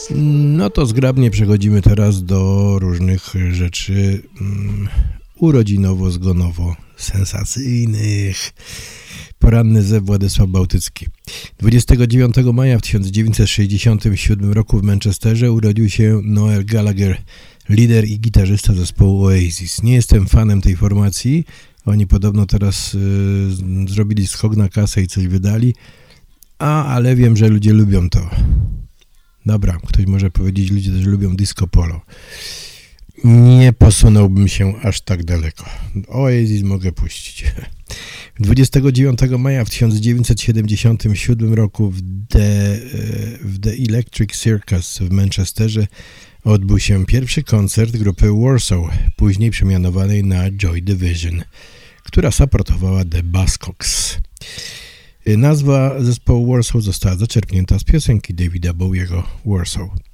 No to zgrabnie przechodzimy teraz do różnych rzeczy urodzinowo-zgonowo-sensacyjnych. Poranny zew Władysław Bałtycki. 29 maja w 1967 roku w Manchesterze urodził się Noel Gallagher, lider i gitarzysta zespołu Oasis. Nie jestem fanem tej formacji. Oni podobno teraz zrobili skok na kasę i coś wydali, ale wiem, że ludzie lubią to. Dobra, ktoś może powiedzieć, ludzie też lubią disco polo. Nie posunąłbym się aż tak daleko. Oasis mogę puścić. 29 maja w 1977 roku w The Electric Circus w Manchesterze odbył się pierwszy koncert grupy Warsaw, później przemianowanej na Joy Division, która supportowała The Buzzcocks. Nazwa zespołu Warsaw została zaczerpnięta z piosenki Davida Bowiego Warsaw.